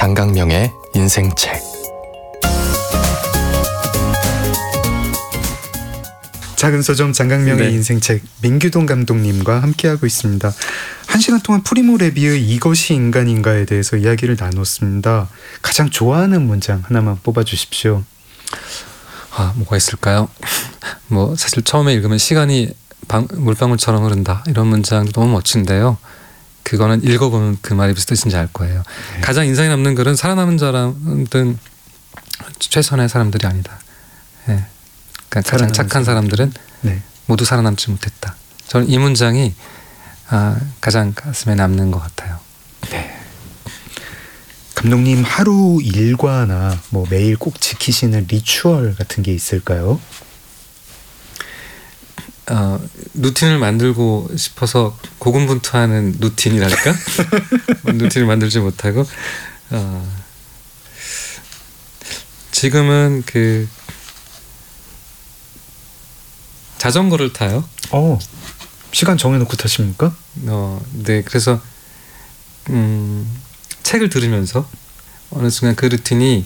장강명의 인생책. 작은 서점 장강명의 인생책, 민규동 감독님과 함께하고 있습니다. 1시간 동안 프리모 레비의 이것이 인간인가에 대해서 이야기를 나눴습니다. 가장 좋아하는 문장 하나만 뽑아주십시오. 뭐가 있을까요? 사실 처음에 읽으면 시간이 물방울처럼 흐른다, 이런 문장도 너무 멋진데요. 그거는 읽어보면 그 말이 무슨 뜻인지 알 거예요. 네. 가장 인상이 남는 글은 살아남은 사람들은 최선의 사람들이 아니다. 네. 그러니까 가장 착한 사람들은 모두 살아남지 못했다. 저는 이 문장이 가장 가슴에 남는 것 같아요. 네. 감독님, 하루 일과나 매일 꼭 지키시는 리추얼 같은 게 있을까요? 루틴을 만들고 싶어서 고군분투하는 루틴이랄까? 루틴을 만들지 못하고 지금은 자전거를 타요. 시간 정해놓고 타십니까? 네. 그래서 책을 들으면서 어느 순간 그 루틴이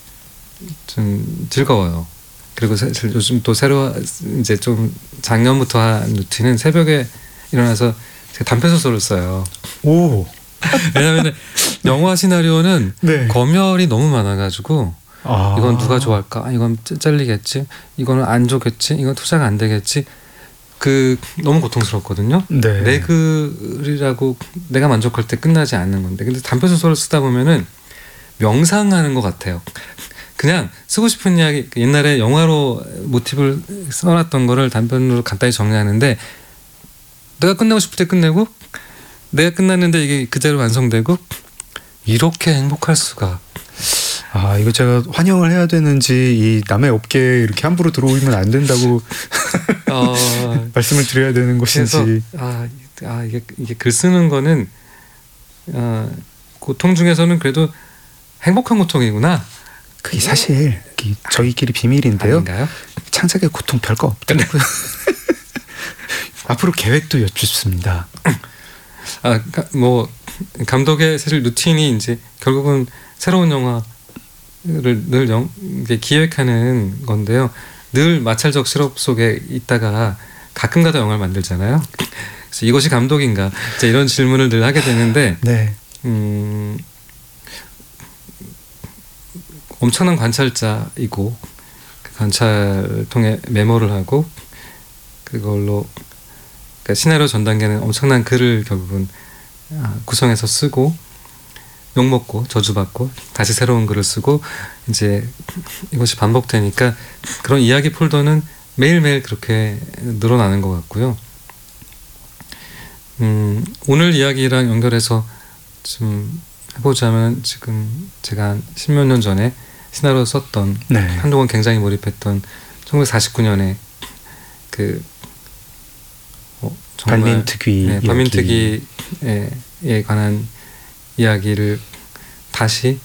좀 즐거워요. 그리고 사실 요즘 또 새로 이제 좀 작년부터 한 루틴은 새벽에 일어나서 제가 단편소설을 써요. 오. 왜냐하면 영화 시나리오는 검열이 너무 많아가지고 이건 누가 좋아할까? 이건 잘리겠지? 이거는 안 좋겠지? 이건 투자가 안 되겠지? 너무 고통스럽거든요. 네. 내 글이라고 내가 만족할 때 끝나지 않는 건데, 근데 단편소설을 쓰다 보면은 명상하는 것 같아요. 그냥 쓰고 싶은 이야기, 옛날에 영화로 모티브를 써놨던 거를 단편으로 간단히 정리하는데, 내가 끝내고 싶을 때 끝내고, 내가 끝났는데 이게 그대로 완성되고, 이렇게 행복할 수가. 이거 제가 환영을 해야 되는지, 이 남의 업계에 이렇게 함부로 들어오면 안 된다고 말씀을 드려야 되는 것인지. 이게 글 쓰는 거는 고통 중에서는 그래도 행복한 고통이구나. 그게 사실 저희끼리 비밀인데요. 아닌가요? 창작의 고통 별거 없더라고요. 앞으로 계획도 여쭙습니다. 감독의 사실 루틴이 이제 결국은 새로운 영화를 늘 기획하는 건데요. 늘 마찰적 실업 속에 있다가 가끔가다 영화를 만들잖아요. 그래서 이것이 감독인가? 이런 질문을 늘 하게 되는데, 엄청난 관찰자이고 그 관찰을 통해 메모를 하고 그걸로 시나리오 전 단계는 엄청난 글을 결국은 구성해서 쓰고 욕먹고 저주받고 다시 새로운 글을 쓰고 이제 이것이 반복되니까 그런 이야기 폴더는 매일매일 그렇게 늘어나는 것 같고요. 오늘 이야기랑 연결해서 좀 해보자면, 지금 제가 한 10몇 년 전에 시나리오 썼던, 한동안 굉장히 몰입했던 1949년에 반민특위 반민특위에 관한 이야기를 다시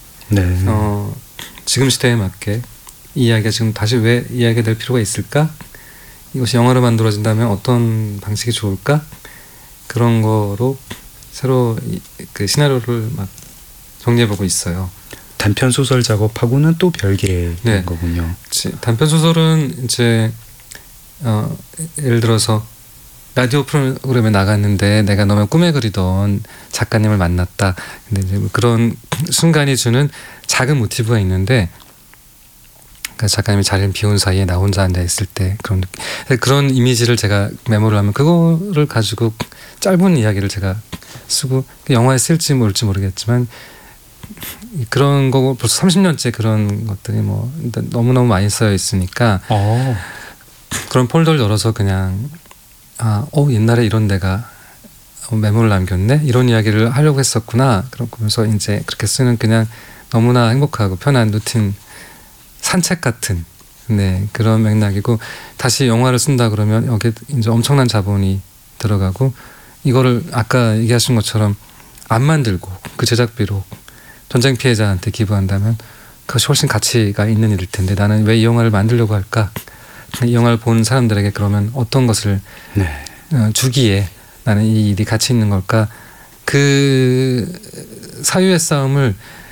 지금 시대에 맞게 이 이야기가 지금 다시 왜 이야기가 될 필요가 있을까? 이것이 영화로 만들어진다면 어떤 방식이 좋을까? 그런 거로 새로 시나리오를 막 정리해보고 있어요. 단편 소설 작업하고는 또 별개인 거군요. 단편 소설은 이제 예를 들어서 라디오 프로그램에 나갔는데 내가 너무 꿈에 그리던 작가님을 만났다. 근데 이제 그런 순간이 주는 작은 모티브가 있는데, 작가님이 자리를 비운 사이에 나 혼자 앉아 있을 때 그런 이미지를 제가 메모를 하면 그거를 가지고 짧은 이야기를 제가 쓰고 영화에 쓸지 모를지 모르겠지만, 그런 거고 벌써 30년째 그런 것들이 너무너무 많이 쌓여 있으니까 그런 폴더를 열어서 그냥 옛날에 이런 데가 메모를 남겼네, 이런 이야기를 하려고 했었구나, 그러면서 이제 그렇게 쓰는, 그냥 너무나 행복하고 편한 루틴 산책 같은 그런 맥락이고, 다시 영화를 쓴다 그러면 여기에 이제 엄청난 자본이 들어가고, 이거를 아까 얘기하신 것처럼 안 만들고 그 제작비로 전쟁 피해자한테 기부한다면 그것이 훨씬 가치가 있는 일일 텐데, 나는 왜 이 영화를 만들려고 할까? 이 영화를 본 사람들에게 그러면 어떤 것을 주기에 나는 이 일이 가치 있는 걸까? 그 사유의 싸움을